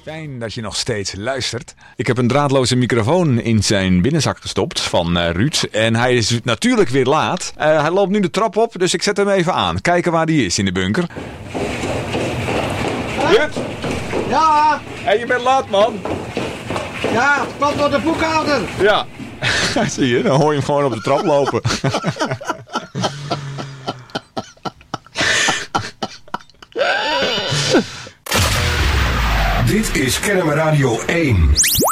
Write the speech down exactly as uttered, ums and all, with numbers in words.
Fijn dat je nog steeds luistert. Ik heb een draadloze microfoon in zijn binnenzak gestopt van uh, Ruud. En hij is natuurlijk weer laat. Uh, hij loopt nu de trap op, dus ik zet hem even aan. Kijken waar hij is in de bunker. Ruud? Ja? Hey, je bent laat, man. Ja, het komt door de boekhouder. Ja. Zie je, dan hoor je hem gewoon op de trap lopen. Dit is Kennemer Radio één.